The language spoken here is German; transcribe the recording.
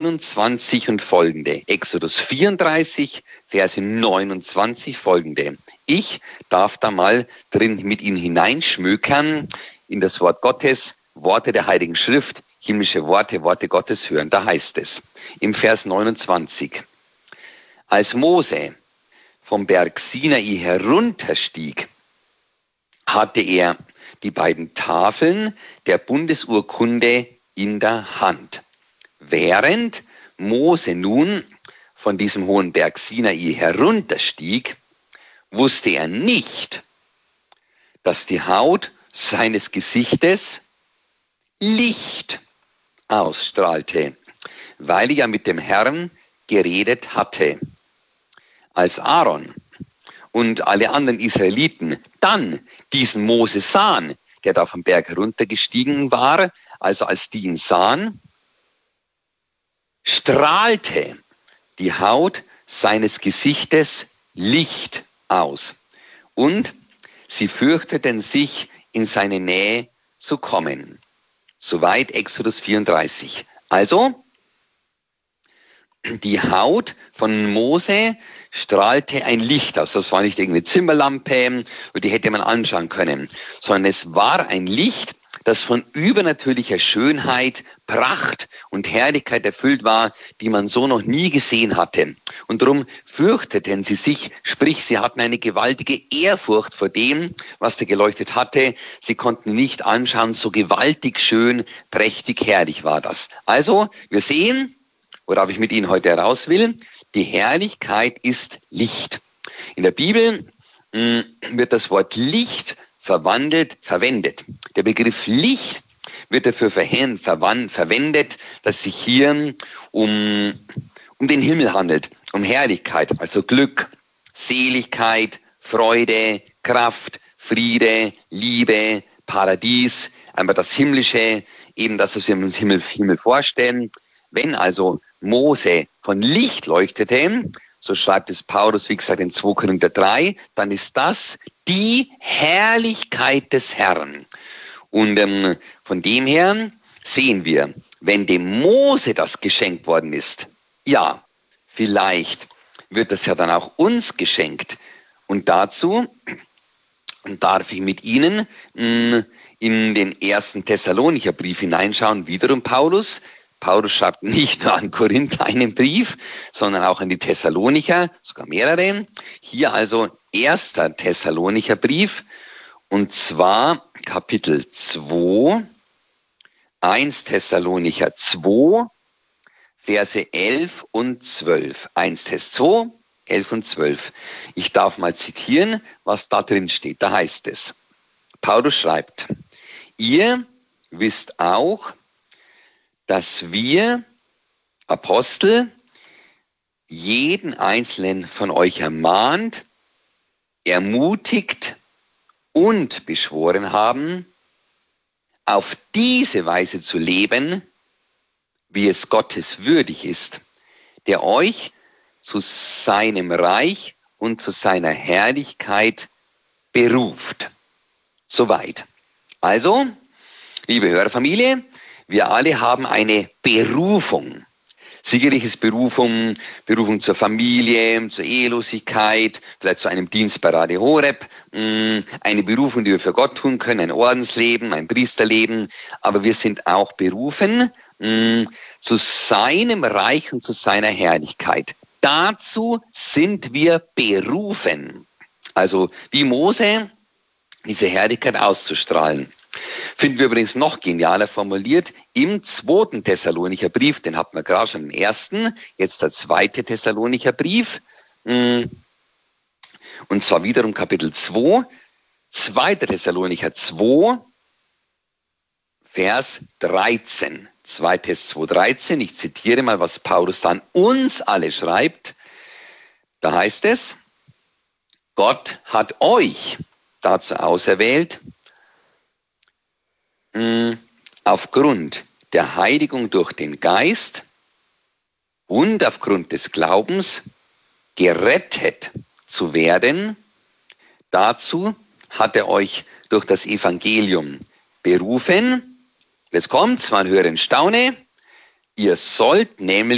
29 und folgende. Exodus 34, Verse 29 folgende. Ich darf da mal drin mit Ihnen hineinschmökern in das Wort Gottes, Worte der Heiligen Schrift, himmlische Worte, Worte Gottes hören. Da heißt es im Vers 29, als Mose vom Berg Sinai herunterstieg, hatte er die beiden Tafeln der Bundesurkunde in der Hand. Während Mose nun von diesem hohen Berg Sinai herunterstieg, wusste er nicht, dass die Haut seines Gesichtes Licht ausstrahlte, weil er ja mit dem Herrn geredet hatte. Als Aaron und alle anderen Israeliten dann diesen Mose sahen, der da vom Berg heruntergestiegen war, also als die ihn sahen, strahlte die Haut seines Gesichtes Licht aus und sie fürchteten sich, in seine Nähe zu kommen. Soweit Exodus 34. Also, die Haut von Mose strahlte ein Licht aus. Das war nicht irgendeine Zimmerlampe, die hätte man anschauen können, sondern es war ein Licht, das von übernatürlicher Schönheit, Pracht und Herrlichkeit erfüllt war, die man so noch nie gesehen hatte. Und darum fürchteten sie sich, sprich, sie hatten eine gewaltige Ehrfurcht vor dem, was da geleuchtet hatte. Sie konnten nicht anschauen, so gewaltig schön, prächtig, herrlich war das. Also, wir sehen, worauf ich mit Ihnen heute heraus will, die Herrlichkeit ist Licht. In der Bibel wird das Wort Licht verwendet. Der Begriff Licht wird dafür verwendet, dass sich hier um den Himmel handelt, um Herrlichkeit, also Glück, Seligkeit, Freude, Kraft, Friede, Liebe, Paradies, einfach das Himmlische, eben das, was wir uns Himmel vorstellen. Wenn also Mose von Licht leuchtete, so schreibt es Paulus, wie gesagt, in 2. Korinther 3, dann ist das die Herrlichkeit des Herrn. Und von dem her sehen wir, wenn dem Mose das geschenkt worden ist, ja, vielleicht wird das ja dann auch uns geschenkt. Und dazu darf ich mit Ihnen in den 1. Thessalonicher Brief hineinschauen, wiederum Paulus. Paulus schreibt nicht nur an Korinther einen Brief, sondern auch an die Thessalonicher, sogar mehrere. Hier also 1. Thessalonicher Brief, und zwar Kapitel 2, 1 Thessalonicher 2, Verse 11 und 12. 1 Thess 2, 11 und 12. Ich darf mal zitieren, was da drin steht. Da heißt es, Paulus schreibt, ihr wisst auch, dass wir Apostel jeden Einzelnen von euch ermahnt, ermutigt und beschworen haben, auf diese Weise zu leben, wie es Gottes würdig ist, der euch zu seinem Reich und zu seiner Herrlichkeit beruft. Soweit. Also, liebe Hörerfamilie, wir alle haben eine Berufung. Sicherlich ist Berufung zur Familie, zur Ehelosigkeit, vielleicht zu einem Dienst bei Radio Horeb, eine Berufung, die wir für Gott tun können, ein Ordensleben, ein Priesterleben, aber wir sind auch berufen zu seinem Reich und zu seiner Herrlichkeit. Dazu sind wir berufen. Also wie Mose, diese Herrlichkeit auszustrahlen. Finden wir übrigens noch genialer formuliert im 2. Thessalonicher Brief, den hatten wir gerade schon im 1., jetzt der 2. Thessalonicher Brief, und zwar wiederum Kapitel 2, 2. Thessalonicher 2, Vers 13. 2. Thess 2, 13, ich zitiere mal, was Paulus dann uns alle schreibt. Da heißt es, Gott hat euch dazu auserwählt, aufgrund der Heiligung durch den Geist und aufgrund des Glaubens gerettet zu werden. Dazu hat er euch durch das Evangelium berufen. Jetzt kommt's, man höre und staune. Ihr sollt nämlich